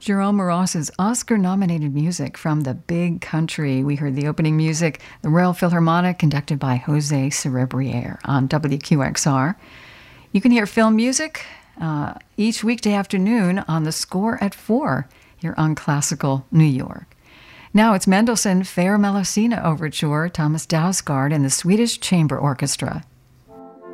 Jerome Ross's Oscar-nominated music from The Big Country. We heard the opening music, the Royal Philharmonic, conducted by Jose Cerebriere on WQXR. You can hear film music each weekday afternoon on The Score at 4 here on Classical New York. Now it's Mendelssohn Fair Melusina Overture, Thomas Dausgaard and the Swedish Chamber Orchestra.